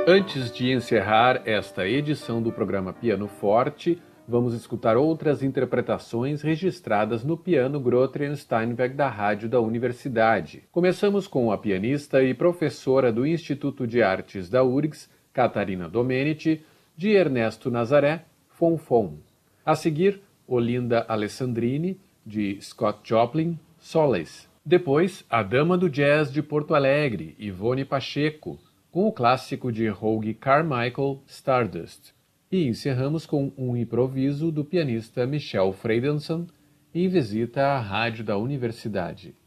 Antes de encerrar esta edição do programa Piano Forte, vamos escutar outras interpretações registradas no piano Gråtren Steinweg da Rádio da Universidade. Começamos com a pianista e professora do Instituto de Artes da URGS, Catarina Domenici, de Ernesto Nazaré, Fonfon. A seguir, Olinda Alessandrini, de Scott Joplin, Solace. Depois, a dama do jazz de Porto Alegre, Ivone Pacheco, com o clássico de Hoagy Carmichael, Stardust. E encerramos com um improviso do pianista Michel Freidenson em visita à Rádio da Universidade.